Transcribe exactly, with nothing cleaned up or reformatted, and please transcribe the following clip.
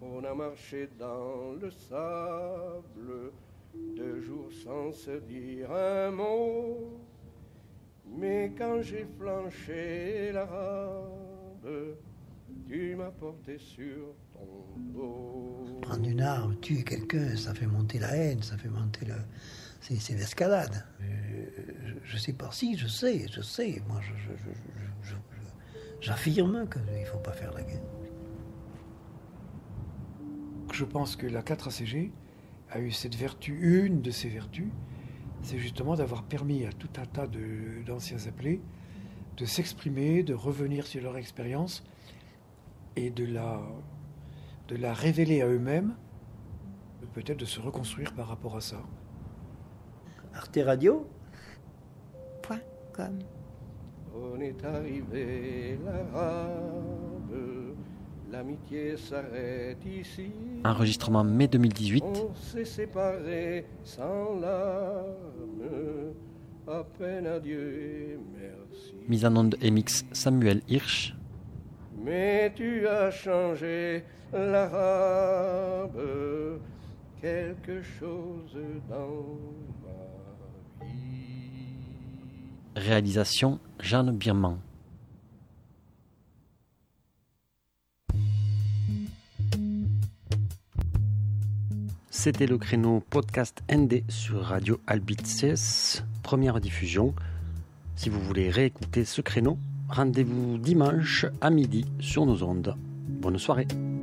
On a marché dans le sable, deux jours sans se dire un mot. Mais quand j'ai flanché l'arabe, tu m'as porté sur ton dos. Prendre une arme, tuer quelqu'un, ça fait monter la haine, ça fait monter le... C'est, c'est l'escalade. Je, je sais pas si, je sais, je sais. Moi, je, je, je, je, je, j'affirme qu'il ne faut pas faire la guerre. Je pense que la quatre A C G a eu cette vertu, une de ses vertus, c'est justement d'avoir permis à tout un tas de, d'anciens appelés de s'exprimer, de revenir sur leur expérience et de la, de la révéler à eux-mêmes, peut-être de se reconstruire par rapport à ça. Arte Radio Point com. On est arrivé l'arabe, l'amitié s'arrête ici. Enregistrement mai deux mille dix-huit. On s'est séparés sans larmes, à peine adieu et merci. Mise en onde et mix Samuel Hirsch. Mais tu as changé l'arabe, quelque chose dans ma vie. Réalisation Jeanne Birman. C'était le créneau podcast N D sur Radio Albices, première diffusion. Si vous voulez réécouter ce créneau, rendez-vous dimanche à midi sur nos ondes. Bonne soirée.